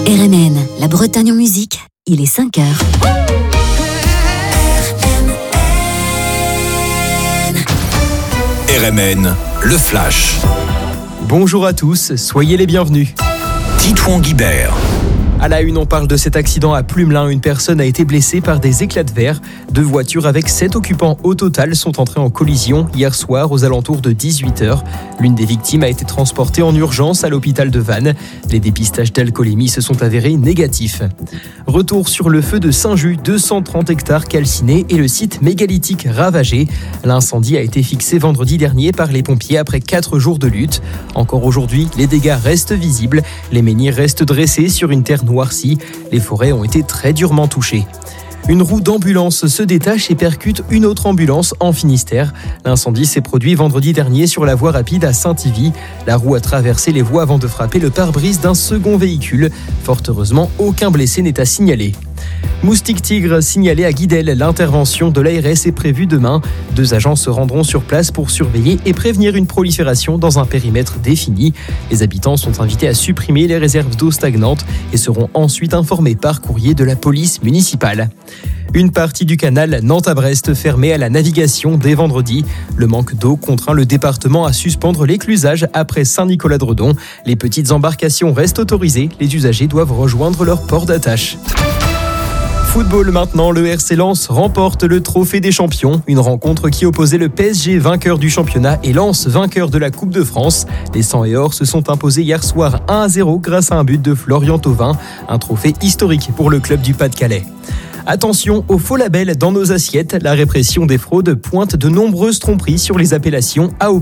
RMN, la Bretagne en musique, il est 5h. RMN, le Flash. Bonjour à tous, soyez les bienvenus. Titouan Guibert. À la une, on parle de cet accident à Plumelin. Une personne a été blessée par des éclats de verre. 2 voitures avec 7 occupants au total sont entrées en collision hier soir aux alentours de 18h. L'une des victimes a été transportée en urgence à l'hôpital de Vannes. Les dépistages d'alcoolémie se sont avérés négatifs. Retour sur le feu de Saint-Just, 230 hectares calcinés et le site mégalithique ravagé. L'incendie a été fixé vendredi dernier par les pompiers après 4 jours de lutte. Encore aujourd'hui, les dégâts restent visibles. Les menhirs restent dressés sur une terre noircie. Les forêts ont été très durement touchées. Une roue d'ambulance se détache et percute une autre ambulance en Finistère. L'incendie s'est produit vendredi dernier sur la voie rapide à Saint-Yvy. La roue a traversé les voies avant de frapper le pare-brise d'un second véhicule. Fort heureusement, aucun blessé n'est à signaler. Moustique tigre signalé à Guidel. L'intervention de l'ARS est prévue demain. 2 agents se rendront sur place pour surveiller et prévenir une prolifération dans un périmètre défini. Les habitants sont invités à supprimer les réserves d'eau stagnantes et seront ensuite informés par courrier de la police municipale. Une partie du canal Nantes-à-Brest fermée à la navigation dès vendredi. Le manque d'eau contraint le département à suspendre l'éclusage après Saint-Nicolas-de-Redon. Les petites embarcations restent autorisées. Les usagers doivent rejoindre leur port d'attache. Football maintenant, le RC Lens remporte le trophée des champions. Une rencontre qui opposait le PSG vainqueur du championnat et Lens vainqueur de la Coupe de France. Les 100 et or se sont imposés hier soir 1-0 grâce à un but de Florian Thauvin. Un trophée historique pour le club du Pas-de-Calais. Attention aux faux labels dans nos assiettes. La répression des fraudes pointe de nombreuses tromperies sur les appellations AOP